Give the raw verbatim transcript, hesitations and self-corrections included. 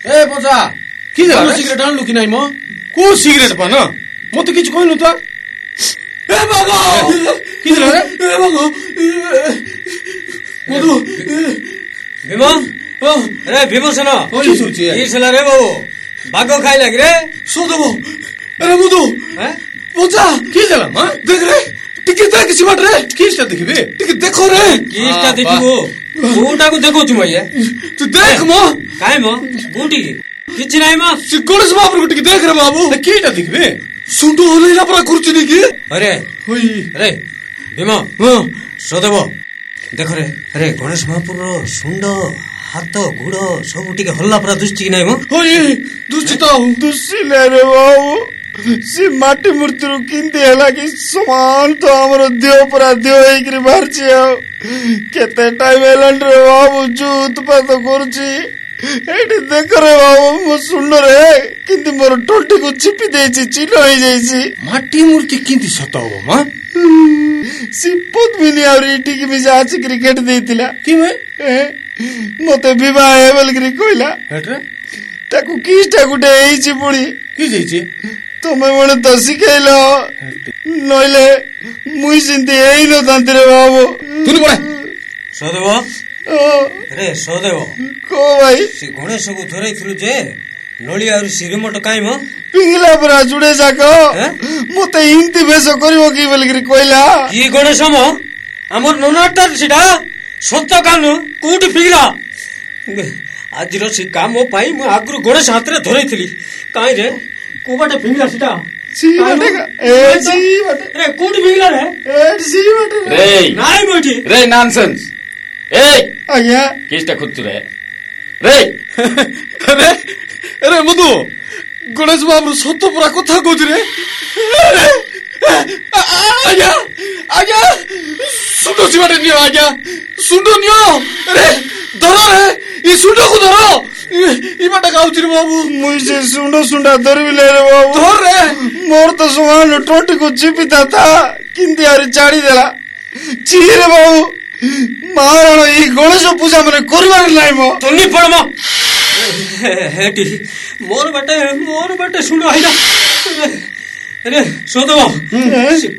ए बजा कि सिगरेट आणलु कि नाइ म को सिगरेट पान म त किछु कहनु त ए बाबा कि रे ए बाबा मधु भीम अरे भीम सुन कि सुची कि छला रे बाबू भागो खाइ लाग रे सोदबो अरे मधु हैं बजा कि छला म देख रे टिके देख सिमट रे किसटा देखिबे टिके देखो रे किसटा देखिबो कोटा को देखो तुम ये तू देख म काय म बूटी किछि नाइ म गणेश बाबू को टिके देख रे बाबू किटा देखिबे सुंडो होलेला पुरा कुर्ची नि कि अरे होई अरे भीम हां सोदब देखो रे अरे गणेश महापुर सुंड हाथ गुड़ सब टिके हल्ला पुरा दुष्टि कि नाइ म होई दुष्टि त दुष्टि ले रे बाबू सी माटी मूर्ति रु किंती हैला कि समान तो हमरो देव पुरा देव हेकरी बारछि केते टाइम हेलन रे बाबू जूत पात करछि एठी देख रे बाबू मो सुंड रे किंती मोर टोटी को चिपी देछि चिलो होई जाइछि माटी मूर्ति किंती सत हो म सी पद्मिनी और इटी की मिजा आज क्रिकेट देतिला कि मैं मते विवाह हे बोलकरी कोइला हेट्रे ताकू किटा गुटे हेछि पुडी कि जैछि तुमे मने तो सिखेलो नइले मुई सिंती हेइ न तंत्रे बाबू तुनी बडा सोदेव अरे सोदेव को भाई सी गणेश को धरै थिलु जे नळी और सिरिमट काई म पिंगला पुरा जुडे जाको मते हिंती बेसो करिवो कि बोलकरी कोइला की गणेश म हमर ननाटर सिडा सत्य कानु कोठी पिंगला आज रो सी काम पाई म आगरु गणेश हाथ रे धरै थिली काई रे को बाटे पिंगला सिडा सी बटेगा ए सी बटे रे कोठी पिंगला रे ए सी बटे रे नाइ मोठी रे नॉनसेंस ए आया किसटा खुत्तु रे रे अरे अरे मधु गणेश बाबू सत्य पुरा कथा कहछि रे आज्ञा आज्ञा सुंडो सिवाटे नियो आज्ञा सुंडो नियो अरे धरो रे ई सुंडो को धरो ई बाटा गाउछि रे बाबू मुई से सुंडो सुंडा धरबी ले रे बाबू धर रे मोर तो सुमान टोटी को चिपिता था किंती आरे चाड़ी देला ची रे बाबू महाराणा ई गणेश पूजा मने करबार नाही मो तुनी पड़ म हेटी मोर बाटे मोर बाटे सुंडो आइला अरे सोदो